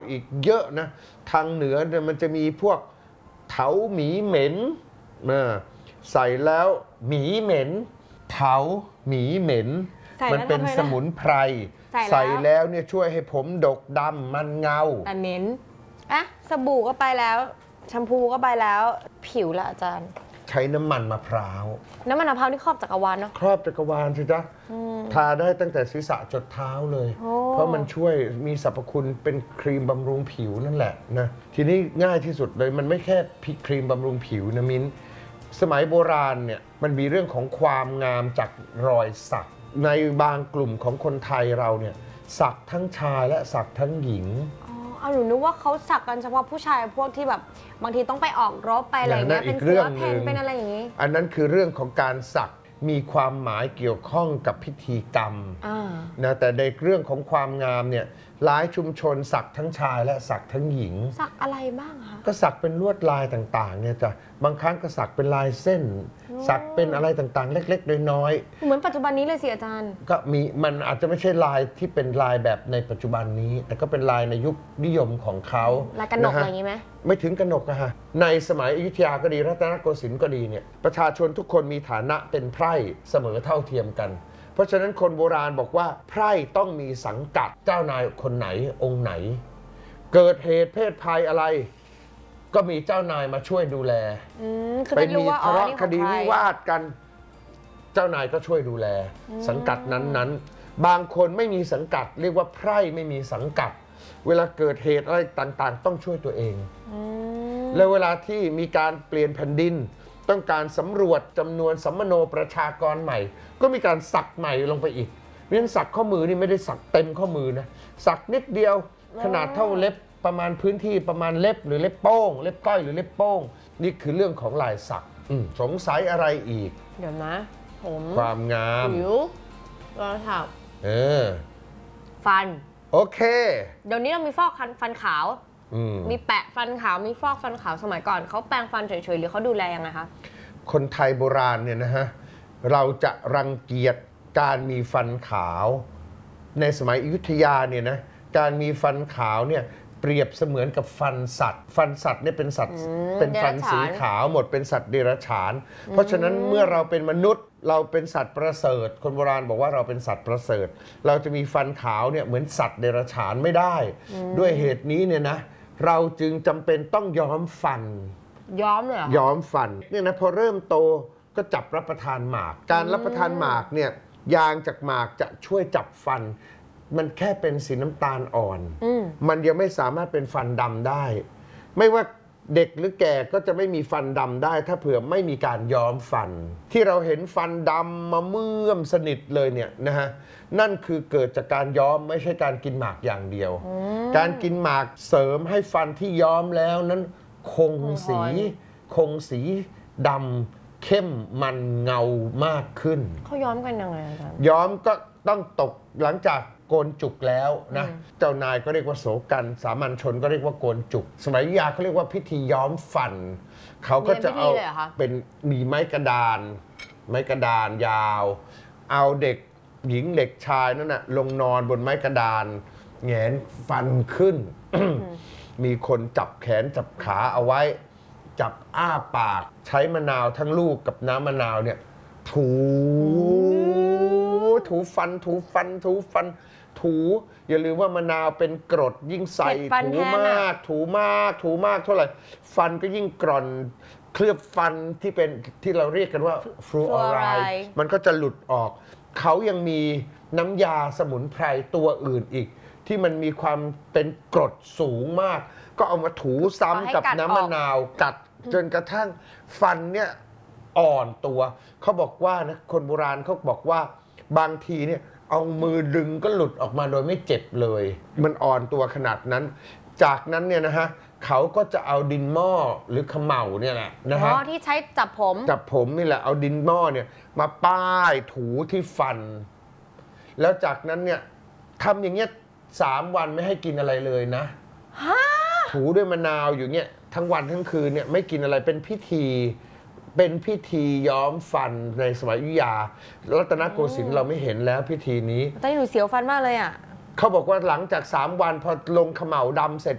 อีกเยอะนะทางเหนือเนี่ยมันจะมีพวกเถาหมีเหม็นนะใส่แล้วหมีเหม็นเถาหมีเหม็นมันเป็นสมุนไพรใส่แล้วเนี่ยช่วยให้ผมดกดำมันเงาแต่เหม็นอะสบู่ก็ไปแล้วแชมพูก็ไปแล้วผิวละอาจารย์ใช้น้ำมันมะพร้าวน้ำมันมะพร้าวนี่ครอบจักรวาลเนาะครอบจักรวาลสิจ๊ะทาได้ตั้งแต่ศีรษะจดเท้าเลยเพราะมันช่วยมีสรรพคุณเป็นครีมบำรุงผิวนั่นแหละนะทีนี้ง่ายที่สุดเลยมันไม่แค่ครีมบำรุงผิวนะมิ้นสมัยโบราณเนี่ยมันมีเรื่องของความงามจากรอยสักในบางกลุ่มของคนไทยเราเนี่ยสักทั้งชายและสักทั้งหญิงเอาหนูนึกว่าเขาสักกันเฉพาะผู้ชายพวกที่แบบบางทีต้องไปออกรบไปอะไรเงี้ยเป็นเสื้อเพนเป็นอะไรอย่างนี้อันนั้นคือเรื่องของการสักมีความหมายเกี่ยวข้องกับพิธีกรรมนะแต่ในเรื่องของความงามเนี่ยหลายชุมชนสักทั้งชายและสักทั้งหญิงสักอะไรบ้างคะก็สักเป็นลวดลายต่างๆเนี่ยจ้ะบางครั้งก็สักเป็นลายเส้นสักเป็นอะไรต่างๆเล็กๆน้อยๆเหมือนปัจจุบันนี้เลยสิอาจารย์ก็มีมันอาจจะไม่ใช่ลายที่เป็นลายแบบในปัจจุบันนี้แต่ก็เป็นลายในยุคนิยมของเขาลายกระหนกอะไรอย่างนี้ไหมไม่ถึงกระหนกอะฮะในสมัยอยุธยาก็ดีรัตนโกสินทร์ก็ดีเนี่ยประชาชนทุกคนมีฐานะเป็นไพร่เสมอเท่าเทียมกันเพราะฉะนั้นคนโบราณบอกว่าไพร่ต้องมีสังกัดเจ้านายคนไหนองค์ไหนเกิดเหตุเพศภัยอะไรก็มีเจ้านายมาช่วยดูแลไปมีทะเลาะคดีวิวาทกันเจ้านายก็ช่วยดูแลสังกัดนั้นๆบางคนไม่มีสังกัดเรียกว่าไพร่ไม่มีสังกัดเวลาเกิดเหตุอะไรต่างๆต้องช่วยตัวเองแล้วเวลาที่มีการเปลี่ยนแผ่นดินต้องการสำรวจจำนวนสัมมโนประชากรใหม่ก็มีการสักใหม่ลงไปอีกเพราะฉะนั้นสักข้อมือนี่ไม่ได้สักเต็มข้อมือนะสักนิดเดียวขนาดเท่าเล็บประมาณพื้นที่ประมาณเล็บหรือเล็บโป้งเล็บก้อยหรือเล็บโป้งนี่คือเรื่องของลายสักสงสัยอะไรอีกเดี๋ยวนะผมความงามผิวรอยถักฟันโอเคเดี๋ยวนี้เรามีฟอกฟันขาวมีแปะฟันขาวมีฟอกฟันขาวสมัยก่อนเขาแปรงฟันเฉยๆหรือเขาดูแลยังไงคะคนไทยโบราณเนี่ยนะฮะเราจะรังเกียจการมีฟันขาวในสมัยอยุธยาเนี่ยนะการมีฟันขาวเนี่ยเปรียบเสมือนกับฟันสัตว์ฟันสัตว์เนี่ยเป็นสัตว์เป็นฟันสีขาวหมดเป็นสัตว์เดรัจฉานเพราะฉะนั้นเมื่อเราเป็นมนุษย์เราเป็นสัตว์ประเสริฐคนโบราณบอกว่าเราเป็นสัตว์ประเสริฐเราจะมีฟันขาวเนี่ยเหมือนสัตว์เดรัจฉานไม่ได้ด้วยเหตุนี้เนี่ยนะเราจึงจำเป็นต้องย้อมฟันย้อมเลยเหรอย้อมฟันเนี่ยนะพอเริ่มโตก็จับรับประทานหมากการรับประทานหมากเนี่ยยางจากหมากจะช่วยจับฟันมันแค่เป็นสีน้ำตาลอ่อนมันยังไม่สามารถเป็นฟันดำได้ไม่ว่าเด็กหรือแก่ก็จะไม่มีฟันดำได้ถ้าเผื่อไม่มีการย้อมฟันที่เราเห็นฟันดำมาเมื่อมสนิทเลยเนี่ยนะฮะนั่นคือเกิดจากการย้อมไม่ใช่การกินหมากอย่างเดียวการกินหมากเสริมให้ฟันที่ย้อมแล้วนั้นคงสีดำเข้มมันเงามากขึ้นเขาย้อมกันยังไงอาจารย์ย้อมก็ต้องตกหลังจากโกนจุกแล้วนะเจ้านายก็เรียกว่าโสกันสามัญชนก็เรียกว่าโกนจุกสมัยยาเขาเรียกว่าพิธีย้อมฟันเขาก็จะเอาเป็นมีไม้กระดานยาวเอาเด็กหญิงเด็กชายนั่นน่ะลงนอนบนไม้กระดานแงนฟันขึ้น มีคนจับแขนจับขาเอาไว้จับอ้าปากใช้มะนาวทั้งลูกกับน้ำมะนาวเนี่ยถูฟันอย่าลืมว่ามะนาวเป็นกรดยิ่งใส่ถูมากเท่าไหร่ฟันก็ยิ่งกร่อนเคลือบฟันที่เป็นที่เราเรียกกันว่าฟลูออไรด์มันก็จะหลุดออกเขายังมีน้ำยาสมุนไพรตัวอื่นอีกที่มันมีความเป็นกรดสูงมากก็เอามาถูซ้ำกับน้ำมะนาวกัดจนกระทั่งฟันเนี่ยอ่อนตัวเขาบอกว่านะคนโบราณเขาบอกว่าบางทีเนี่ยเอามือดึงก็หลุดออกมาโดยไม่เจ็บเลยมันอ่อนตัวขนาดนั้นจากนั้นเนี่ยนะฮะเขาก็จะเอาดินหม้อหรือเขม่าเนี่ยแหละนะฮะที่ใช้จับผมนี่แหละเอาดินหม้อเนี่ยมาป้ายถูที่ฟันแล้วจากนั้นเนี่ยทำอย่างเงี้ย3 วันไม่ให้กินอะไรเลยนะถูด้วยมะนาวอยู่เงี้ยทั้งวันทั้งคืนเนี่ยไม่กินอะไรเป็นพิธีย้อมฟันในสมัยอยุธยารัตนโกสินทร์เราไม่เห็นแล้วพิธีนี้แต่หนูเสียวฟันมากเลยอ่ะเขาบอกว่าหลังจาก3 วันพอลงเขม่าดำเสร็จ